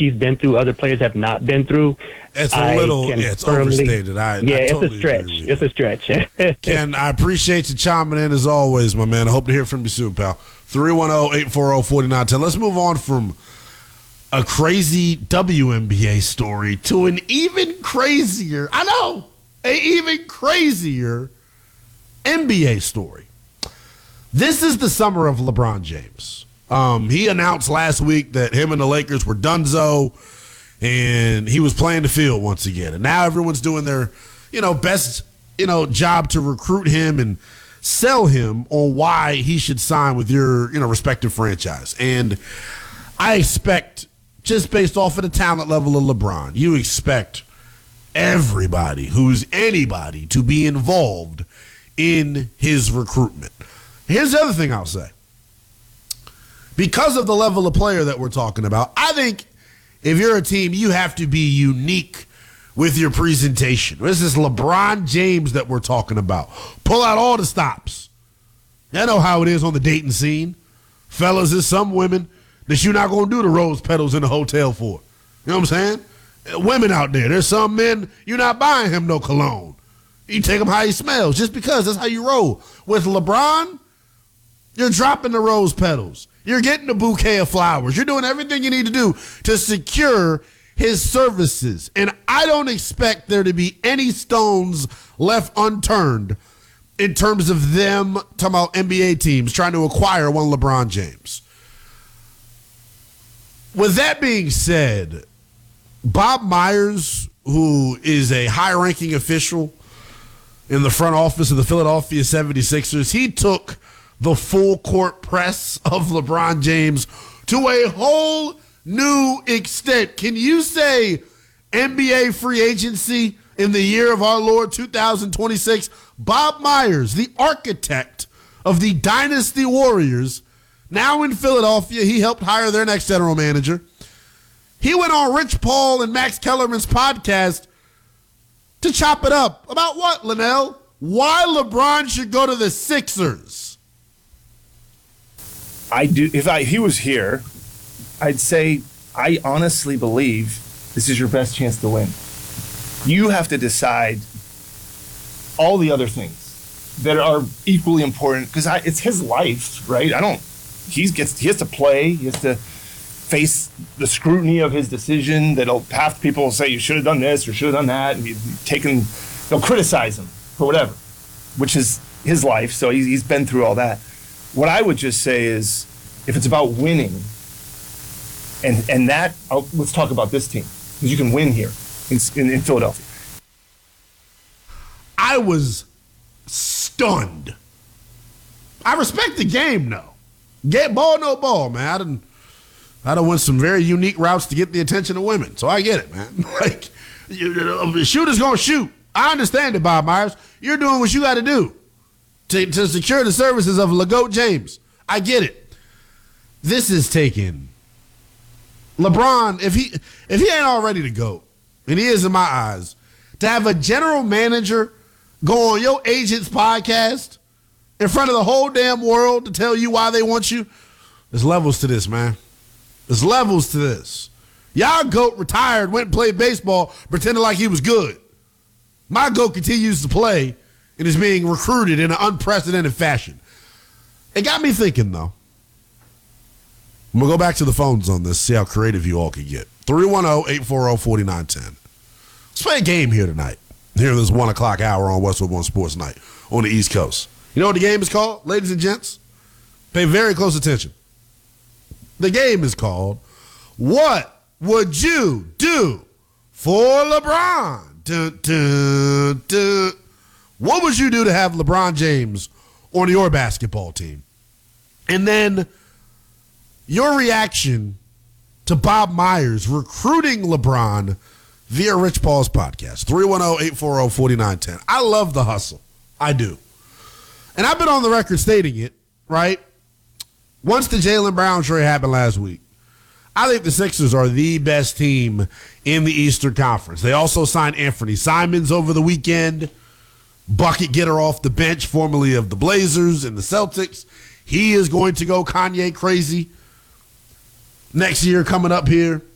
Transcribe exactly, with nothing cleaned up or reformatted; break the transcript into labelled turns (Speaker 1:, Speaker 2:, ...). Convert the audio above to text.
Speaker 1: he's been through, other players have not been through.
Speaker 2: It's a
Speaker 1: I
Speaker 2: little, yeah, it's
Speaker 1: firmly,
Speaker 2: overstated. I,
Speaker 1: yeah,
Speaker 2: I
Speaker 1: it's
Speaker 2: totally
Speaker 1: a stretch. It's a stretch.
Speaker 2: Ken, I appreciate you chiming in as always, my man. I hope to hear from you soon, pal. three one zero, eight four zero, four nine one zero. Let's move on from a crazy W N B A story to an even crazier, I know, an even crazier N B A story. This is the summer of LeBron James. Um, he announced last week that him and the Lakers were donezo, and he was playing the field once again. And now everyone's doing their, you know, best, you know, job to recruit him and sell him on why he should sign with your, you know, respective franchise. And I expect, just based off of the talent level of LeBron, you expect everybody who's anybody to be involved in his recruitment. Here's the other thing I'll say. Because of the level of player that we're talking about, I think if you're a team, you have to be unique with your presentation. This is LeBron James that we're talking about. Pull out all the stops. I know how it is on the dating scene. Fellas, there's some women that you're not going to do the rose petals in the hotel for. You know what I'm saying? Women out there, there's some men, you're not buying him no cologne. You take him how he smells just because that's how you roll. With LeBron, you're dropping the rose petals. You're getting a bouquet of flowers. You're doing everything you need to do to secure his services. And I don't expect there to be any stones left unturned in terms of them talking about N B A teams trying to acquire one LeBron James. With that being said, Bob Myers, who is a high-ranking official in the front office of the Philadelphia seventy-sixers, he took the full court press of LeBron James to a whole new extent. Can you say N B A free agency in the year of our Lord two thousand twenty-six? Bob Myers, the architect of the Dynasty Warriors, now in Philadelphia, he helped hire their next general manager. He went on Rich Paul and Max Kellerman's podcast to chop it up. About what, Linnell? Why LeBron should go to the Sixers?
Speaker 3: I do. If I if he was here, I'd say I honestly believe this is your best chance to win. You have to decide all the other things that are equally important because it's his life, right? I don't. He gets. He has to play. He has to face the scrutiny of his decision. That'll half people will say you should have done this or should have done that, and you've taken. They'll criticize him for whatever, which is his life. So he's, he's been through all that. What I would just say is, if it's about winning, and and that, I'll, let's talk about this team, because you can win here in, in, in Philadelphia.
Speaker 2: I was stunned. I respect the game, though. Get ball, no ball, man. I done, I done went some very unique routes to get the attention of women, so I get it, man. Like, you, the shooter's going to shoot. I understand it, Bob Myers. You're doing what you got to do. To, to secure the services of LeGoat James. I get it. This is taking LeBron, if he if he ain't already the GOAT, and he is in my eyes, to have a general manager go on your agent's podcast in front of the whole damn world to tell you why they want you, there's levels to this, man. There's levels to this. Y'all GOAT retired, went and played baseball, pretending like he was good. My GOAT continues to play and is being recruited in an unprecedented fashion. It got me thinking, though. I'm going to go back to the phones on this, see how creative you all can get. three one zero, eight four zero, four nine one zero. Let's play a game here tonight. Here in this one o'clock hour on Westwood One Sports Night on the East Coast. You know what the game is called, ladies and gents? Pay very close attention. The game is called, What Would You Do for LeBron? Dun, dun, dun. What would you do to have LeBron James on your basketball team? And then your reaction to Bob Myers recruiting LeBron via Rich Paul's podcast. three one zero, eight four zero, four nine one zero. I love the hustle. I do. And I've been on the record stating it, right? Once the Jaylen Brown trade happened last week, I think the Sixers are the best team in the Eastern Conference. They also signed Anthony Simons over the weekend. Bucket getter off the bench, formerly of the Blazers and the Celtics. He is going to go Kanye crazy next year coming up here.